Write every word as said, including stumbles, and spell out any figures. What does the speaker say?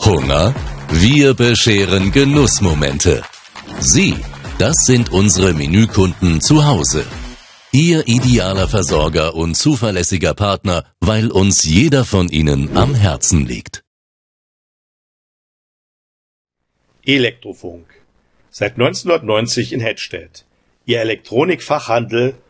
Hunger? Wir bescheren Genussmomente. Sie, das sind unsere Menükunden zu Hause. Ihr idealer Versorger und zuverlässiger Partner, weil uns jeder von ihnen am Herzen liegt. Elektrofunk. Seit neunzehnhundertneunzig in Hettstedt. Ihr Elektronikfachhandel